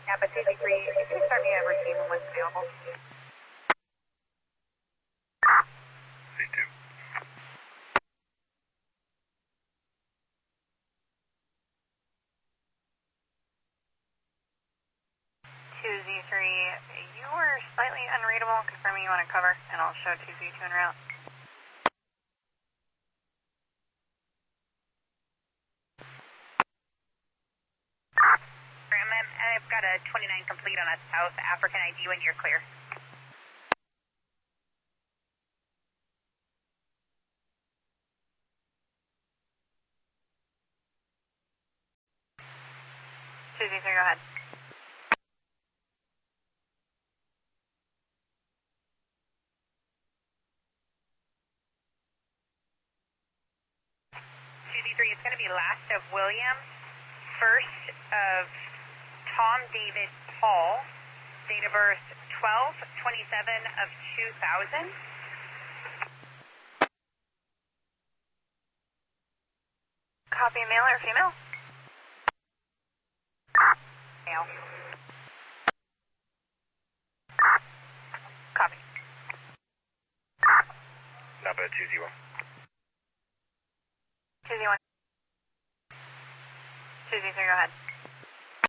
Napa 203, if you start me a routine when one's available. C2. 2Z3, you were slightly unreadable. Confirming you want to cover, and I'll show 2Z2 en route. I've got a 29 complete on a South African ID when you're clear. Susie, go ahead. Susie 3, it's going to be last of William, first of Tom David Paul, date of birth 12/27 of 2000. Copy, male or female? Male. Copy. Napa 2-0. 2-0. 2-0, go ahead.